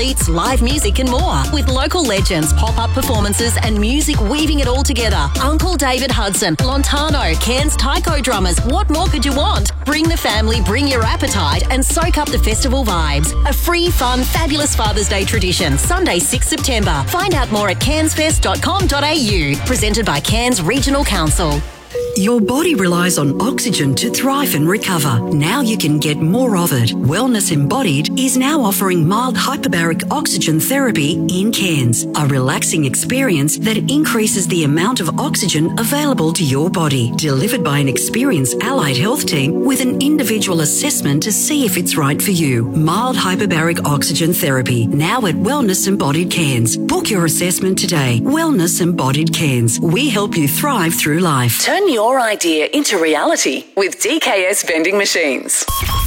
athletes, live music and more. With local legends, pop-up performances and music weaving it all together. Uncle David Hudson, Lontano, Cairns Taiko drummers. What more could you want? Bring the family, bring your appetite and soak up the festival vibes. A free, fun, fabulous Father's Day tradition. Sunday, 6 September. Find out more at cairnsfest.com.au. Presented by Cairns Regional Council. Your body relies on oxygen to thrive and recover. Now you can get more of it. Wellness Embodied is now offering mild hyperbaric oxygen therapy in Cairns, a relaxing experience that increases the amount of oxygen available to your body. Delivered by an experienced allied health team with an individual assessment to see if it's right for you. Mild hyperbaric oxygen therapy, now at Wellness Embodied Cairns. Book your assessment today. Wellness Embodied Cairns. We help you thrive through life. Turn your idea into reality with DKS Vending Machines.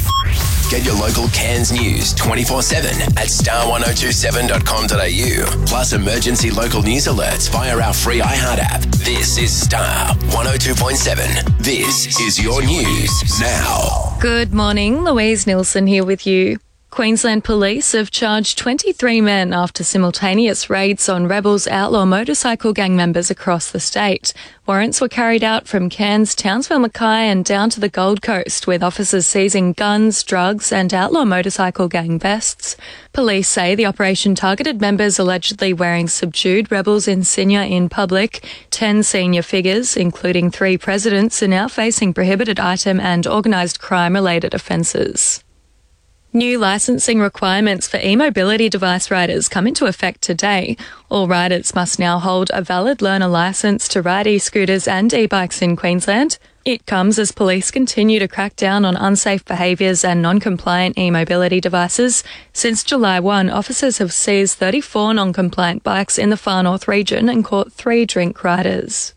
Get your local Cairns news 24/7 at star1027.com.au. Plus emergency local news alerts via our free iHeart app. This is Star 102.7. This is your news now. Good morning, Louise Nilsson here with you. Queensland Police have charged 23 men after simultaneous raids on Rebels outlaw motorcycle gang members across the state. Warrants were carried out from Cairns, Townsville, Mackay and down to the Gold Coast, with officers seizing guns, drugs and outlaw motorcycle gang vests. Police say the operation targeted members allegedly wearing subdued Rebels insignia in public. 10 senior figures, including 3 presidents, are now facing prohibited item and organised crime-related offences. New licensing requirements for e-mobility device riders come into effect today. All riders must now hold a valid learner licence to ride e-scooters and e-bikes in Queensland. It comes as police continue to crack down on unsafe behaviours and non-compliant e-mobility devices. Since July 1, officers have seized 34 non-compliant bikes in the Far North region and caught 3 drink riders.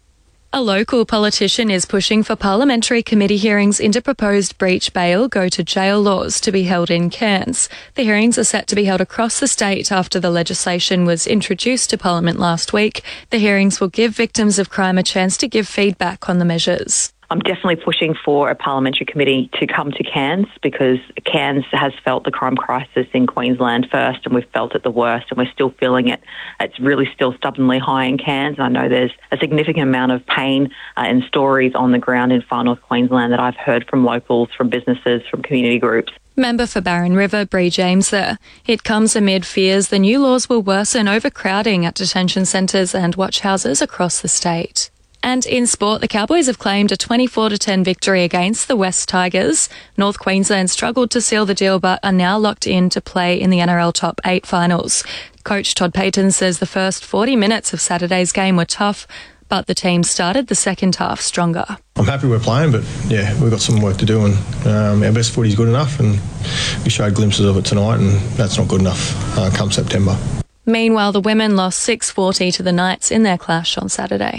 A local politician is pushing for parliamentary committee hearings into proposed breach bail go to jail laws to be held in Cairns. The hearings are set to be held across the state after the legislation was introduced to Parliament last week. The hearings will give victims of crime a chance to give feedback on the measures. I'm definitely pushing for a parliamentary committee to come to Cairns because Cairns has felt the crime crisis in Queensland first and we've felt it the worst and we're still feeling it. It's really still stubbornly high in Cairns. I know there's a significant amount of pain and stories on the ground in Far North Queensland that I've heard from locals, from businesses, from community groups. Member for Barron River, Bree James there. It comes amid fears the new laws will worsen overcrowding at detention centres and watch houses across the state. And in sport, the Cowboys have claimed a 24-10 victory against the West Tigers. North Queensland struggled to seal the deal but are now locked in to play in the NRL Top 8 finals. Coach Todd Payton says the first 40 minutes of Saturday's game were tough, but the team started the second half stronger. I'm happy we're playing, but yeah, we've got some work to do and our best footy's good enough and we showed glimpses of it tonight and that's not good enough come September. Meanwhile, the women lost 6-40 to the Knights in their clash on Saturday.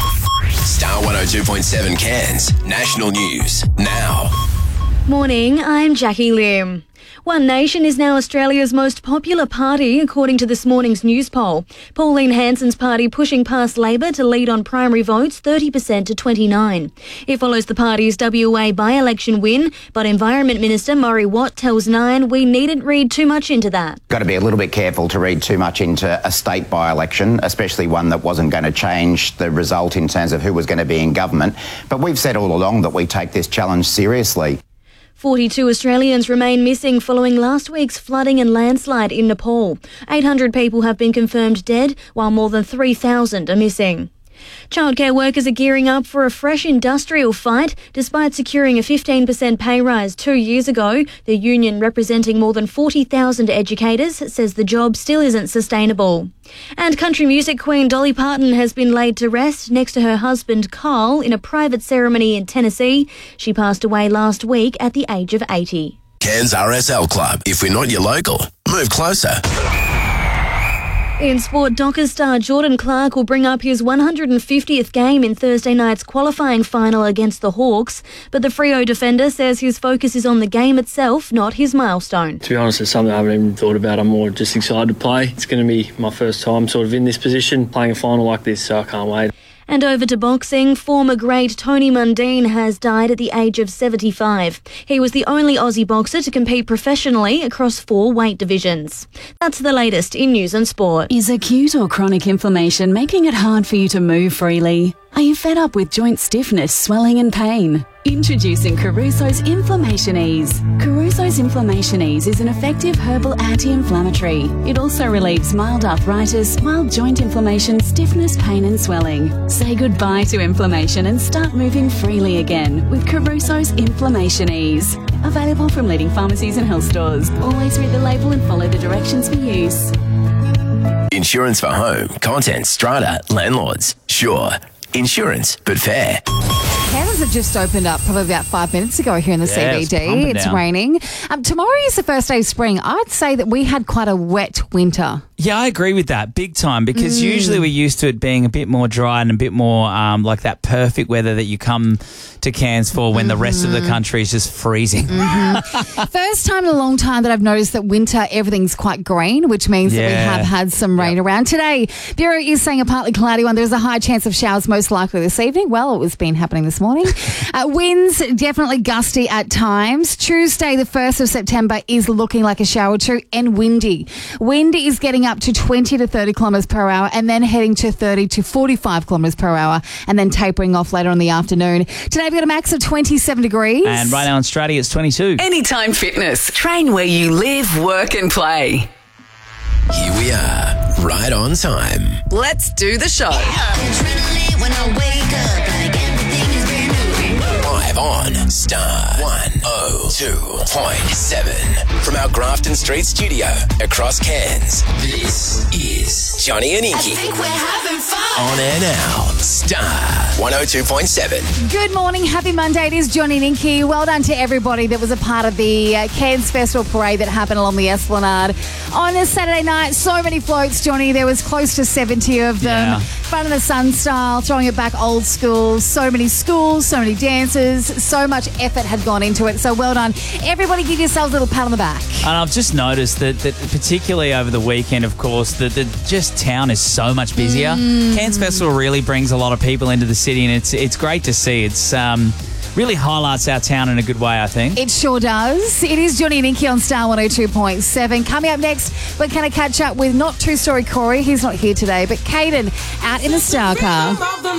Star 102.7 Cairns, national news now. Morning, I'm Jackie Lim. One Nation is now Australia's most popular party, according to this morning's news poll. Pauline Hanson's party pushing past Labor to lead on primary votes 30% to 29%. It follows the party's WA by-election win, but Environment Minister Murray Watt tells Nine we needn't read too much into that. Got to be a little bit careful to read too much into a state by-election, especially one that wasn't going to change the result in terms of who was going to be in government. But we've said all along that we take this challenge seriously. 42 Australians remain missing following last week's flooding and landslide in Nepal. 800 people have been confirmed dead, while more than 3,000 are missing. Childcare workers are gearing up for a fresh industrial fight. Despite securing a 15% pay rise 2 years ago, the union representing more than 40,000 educators says the job still isn't sustainable. And country music queen Dolly Parton has been laid to rest next to her husband Carl in a private ceremony in Tennessee. She passed away last week at the age of 80. Cairns RSL Club. If we're not your local, move closer. In sport, Dockers star Jordan Clark will bring up his 150th game in Thursday night's qualifying final against the Hawks, but the Freo defender says his focus is on the game itself, not his milestone. To be honest, it's something I haven't even thought about. I'm more just excited to play. It's going to be my first time sort of in this position, playing a final like this, so I can't wait. And over to boxing, former great Tony Mundine has died at the age of 75. He was the only Aussie boxer to compete professionally across 4 weight divisions. That's the latest in news and sport. Is acute or chronic inflammation making it hard for you to move freely? Are you fed up with joint stiffness, swelling and pain? Introducing Caruso's Inflammation Ease. Caruso's Inflammation Ease is an effective herbal anti-inflammatory. It also relieves mild arthritis, mild joint inflammation, stiffness, pain and swelling. Say goodbye to inflammation and start moving freely again with Caruso's Inflammation Ease. Available from leading pharmacies and health stores. Always read the label and follow the directions for use. Insurance for home, contents, strata, landlords. Sure. Insurance, but fair. Cairns have just opened up probably about 5 minutes ago here in the CBD. It's raining. Tomorrow is the first day of spring. I'd say that we had quite a wet winter. Yeah, I agree with that big time because usually we're used to it being a bit more dry and a bit more like that perfect weather that you come to Cairns for when the rest of the country is just freezing. First time in a long time that I've noticed that winter everything's quite green, which means that we have had some rain around. Today, Bureau is saying a partly cloudy one. There's a high chance of showers most likely this evening. Well, it was been happening this morning. Winds definitely gusty at times. Tuesday, the 1st of September, is looking like a shower or two and windy. Wind is getting up to 20 to 30 kilometres per hour and then heading to 30 to 45 kilometres per hour and then tapering off later in the afternoon. Today we've got a max of 27 degrees. And right now in Stratty it's 22. Anytime Fitness. Train where you live, work and play. Here we are, right on time. Let's do the show. Live on Star 102.7 from our Grafton Street studio across Cairns. This is Johnny and Inky. I think we're having fun. On air now, Star 102.7. Good morning, happy Monday. It is Johnny and Inky. Well done to everybody that was a part of the Cairns Festival Parade that happened along the Esplanade on a Saturday night. So many floats, Johnny. There was close to 70 of them. Yeah. Front of the sun style, throwing it back old school. So many schools, so many dancers, so much effort had gone into it. So well done. Everybody give yourselves a little pat on the back. And I've just noticed that particularly over the weekend, of course, that just town is so much busier. Cairns Festival really brings a lot of people into the city and it's great to see. It's really highlights our town in a good way, I think. It sure does. It is Johnny and Inky on Star 102.7. Coming up next, we're going to catch up with not True Story Corey. He's not here today, but Caden out in the Star car.